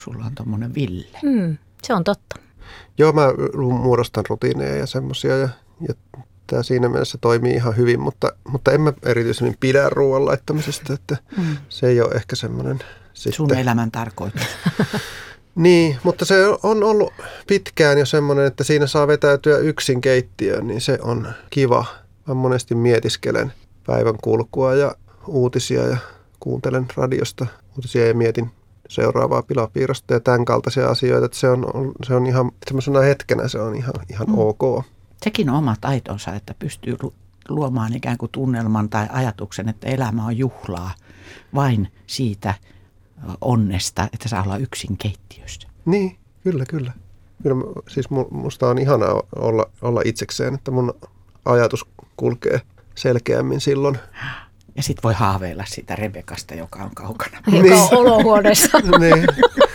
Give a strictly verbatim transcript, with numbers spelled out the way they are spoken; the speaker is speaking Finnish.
sulla on tommonen Ville. Mm, se on totta. Joo, mä muodostan rutiineja ja semmoisia ja, ja tämä siinä mielessä toimii ihan hyvin, mutta, mutta en mä erityisemmin pidä ruoan laittamisesta, että mm. se ei ole ehkä semmoinen sitten. Sun elämän tarkoitus. Niin, mutta se on ollut pitkään jo semmoinen, että siinä saa vetäytyä yksin keittiöön, niin se on kiva. Mä monesti mietiskelen päivän kulkua ja uutisia ja kuuntelen radiosta uutisia ja mietin seuraavaa pilapiirrosta ja tämän kaltaisia asioita, että se on, se on ihan semmoisena hetkenä se on ihan, ihan mm. ok. Sekin on oma taitonsa, että pystyy luomaan ikään kuin tunnelman tai ajatuksen, että elämä on juhlaa vain siitä onnesta, että saa olla yksin keittiössä. Niin, kyllä, kyllä. kyllä siis musta on ihanaa olla, olla itsekseen, että mun ajatus kulkee selkeämmin silloin. Ja sit voi haaveilla siitä Rebekasta, joka on kaukana. Joka on olohuoneessa. Niin.